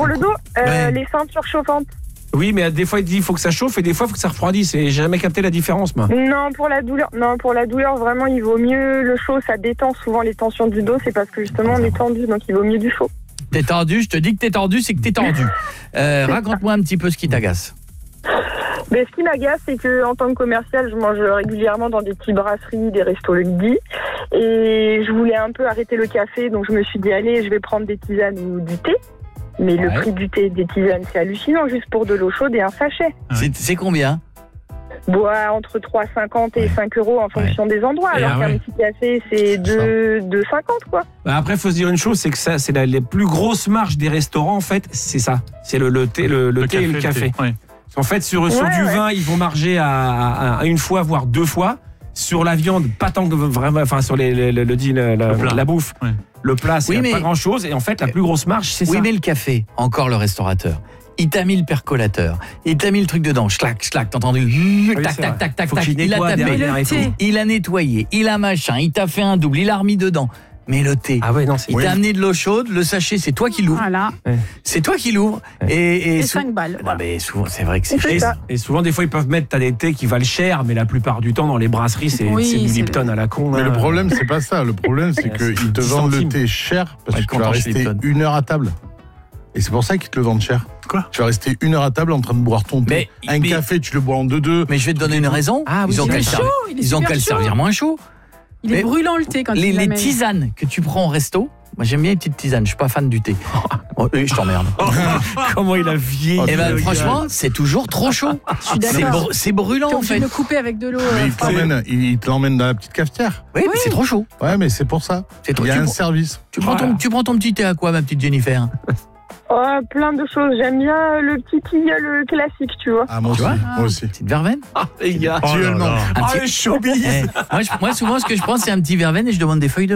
le dos, Ouais. les ceintures chauffantes. Oui, mais des fois, il dit il faut que ça chauffe et des fois, il faut que ça refroidisse. Et j'ai jamais capté la différence, moi. Non, pour la douleur, vraiment, il vaut mieux le chaud. Ça détend souvent les tensions du dos. C'est parce que justement, on est tendu, donc il vaut mieux du chaud. T'es tendu, je te dis que t'es tendu, c'est que t'es tendu. Raconte-moi un petit peu ce qui t'agace. Mais ce qui m'agace, c'est que en tant que commercial, je mange régulièrement dans des petites brasseries, des restos le midi. Et je voulais un peu arrêter le café, donc je me suis dit, allez, je vais prendre des tisanes ou du thé. Mais le prix du thé et des tisanes, c'est hallucinant, juste pour de l'eau chaude et un sachet. C'est combien ? Entre 3,50 et 5 euros en fonction des endroits. Alors qu'un petit café, c'est 2,50 quoi. Bah après, il faut se dire une chose, c'est que ça, c'est les plus grosses marges des restaurants, en fait, c'est ça. C'est le thé, le thé et le café. Ouais. En fait, sur du vin, ils vont marger à une fois, voire deux fois. Sur la viande, pas tant que vraiment, enfin sur la bouffe. Ouais. Le plat, c'est pas grand-chose. Et en fait, la plus grosse marge, c'est ça. Oui, mais le café, encore le restaurateur. Il t'a mis le percolateur. Il t'a mis le truc dedans. Schlac, t'as entendu ? Tac, tac, tac, tac, tac. Il a tapé. Il a nettoyé. Il a machin. Il t'a fait un double. Il a remis dedans. Mais le thé, il t'a amené de l'eau chaude, le sachet, c'est toi qui l'ouvres. Voilà. C'est toi qui l'ouvres. Et 5 balles. Non, mais souvent, c'est vrai que c'est cher. Et souvent, des fois, ils peuvent mettre des thés qui valent cher, mais la plupart du temps, dans les brasseries, c'est du Lipton à la con. Mais le problème, c'est pas ça. Le problème, c'est qu'ils te vendent le thé cher parce que tu vas rester 1 heure à table. Et c'est pour ça qu'ils te le vendent cher. Quoi ? Tu vas rester 1 heure à table en train de boire ton thé. Un café, tu le bois en 2-2. Mais je vais te donner une raison. Ils ont qu'à le servir moins chaud. Il est brûlant le thé quand il l'amène. Les tisanes que tu prends au resto, moi j'aime bien les petites tisanes, je suis pas fan du thé. Je t'emmerde. Comment il a vieilli. Et ben franchement, c'est toujours trop chaud. Je suis d'accord. C'est brûlant en fait. Tu le couper avec de l'eau. Mais il te l'emmène dans la petite cafetière. Oui, mais c'est trop chaud. Ouais, mais c'est pour ça. Il y a un service. Tu prends ton petit thé à quoi, ma petite Jennifer ? Plein de choses. J'aime bien le petit tilleul classique, tu vois. Ah, moi aussi. Petite verveine ? Les gars. Actuellement. Le showbiz. Moi, souvent, ce que je prends, c'est un petit verveine et je demande des feuilles de